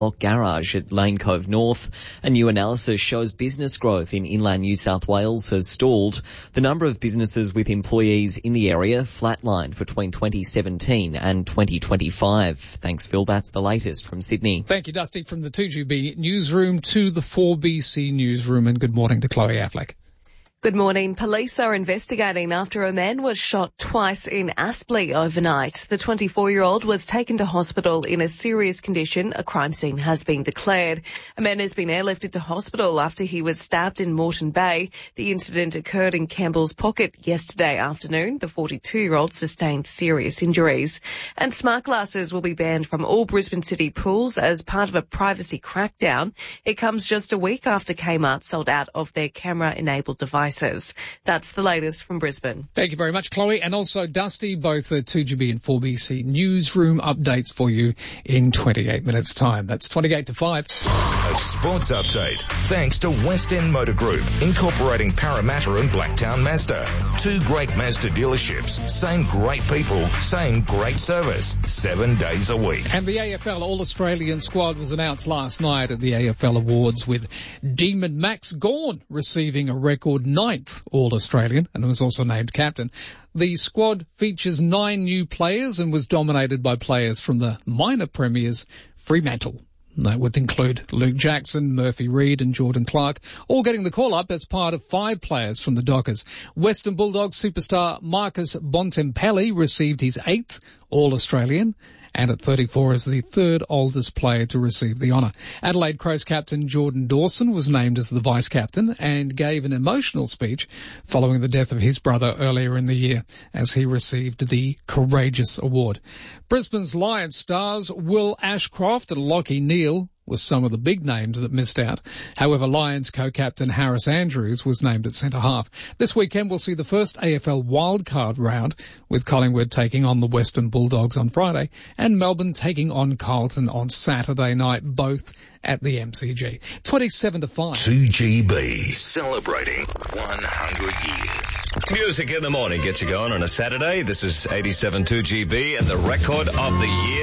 garage at Lane Cove North. A new analysis shows business growth in inland New South Wales has stalled. The number of businesses with employees in the area flatlined between 2017 and 2025. Thanks, Phil. That's the latest from Sydney. Thank you, Dusty. From the 2GB newsroom to the 4BC newsroom, and good morning to Chloe Affleck. Good morning. Police are investigating after a man was shot twice in Aspley overnight. The 24-year-old was taken to hospital in a serious condition. A crime scene has been declared. A man has been airlifted to hospital after he was stabbed in Moreton Bay. The incident occurred in Campbell's Pocket yesterday afternoon. The 42-year-old sustained serious injuries. And smart glasses will be banned from all Brisbane City pools as part of a privacy crackdown. It comes just a week after Kmart sold out of their camera-enabled devices. That's the latest from Brisbane. Thank you very much, Chloe. And also, Dusty, both 2GB and 4BC newsroom updates for you in 28 minutes' time. That's 28 to 5. A sports update. Thanks to West End Motor Group, incorporating Parramatta and Blacktown Mazda. Two great Mazda dealerships. Same great people. Same great service. 7 days a week. And the AFL All-Australian squad was announced last night at the AFL Awards, with Demon Max Gawn receiving a record 9th All-Australian and was also named captain. The squad features 9 new players and was dominated by players from the minor premiers Fremantle. That would include Luke Jackson, Murphy Reid and Jordan Clark, all getting the call-up as part of 5 players from the Dockers. Western Bulldogs superstar Marcus Bontempelli received his 8th All-Australian, and at 34 is the 3rd oldest player to receive the honour. Adelaide Crows captain Jordan Dawson was named as the vice-captain and gave an emotional speech following the death of his brother earlier in the year as he received the Courageous Award. Brisbane's Lions stars Will Ashcroft and Lachie Neale were some of the big names that missed out. However, Lions co-captain Harris Andrews was named at centre-half. This weekend we'll see the first AFL wildcard round, with Collingwood taking on the Western Bulldogs on Friday and Melbourne taking on Carlton on Saturday night, both at the MCG. 27 to 5. 2GB, celebrating 100 years. Music in the morning gets you going on a Saturday. This is 87 2GB and the record of the year.